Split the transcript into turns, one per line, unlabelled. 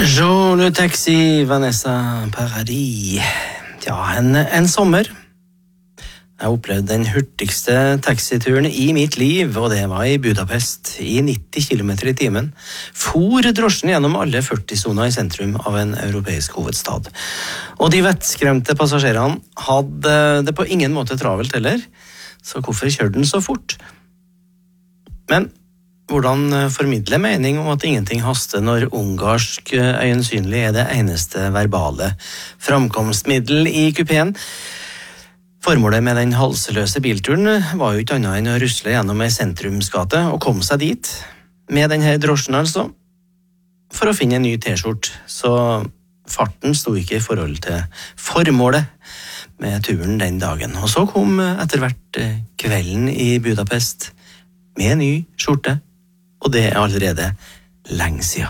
Bonjour, le taxi, Vanessa Paradis. Ja, en sommer. Jeg opplevde den hurtigste taxituren i mitt liv, og det var i Budapest, i 90 kilometer i timen. For drosjen gjennom alle 40-soner i sentrum av en europeisk hovedstad. Og de vettskremte passasjerene hadde det på ingen måte travelt heller, så hvorfor kjørte den så fort? Men hvordan formidle mening om at ingenting haster når ungarsk øyensynlig er det eneste verbale framkomstmiddel i kupeen? Formålet med den halseløse bilturen var jo ikke annet enn å rusle gjennom en sentrumsgate og komme seg dit, med denne drosjen altså, for å finne en ny t-skjort, så farten sto ikke i forhold til formålet med turen den dagen. Og så kom etter hvert kvelden i Budapest med en ny skjorte, og det er allerede lenge siden.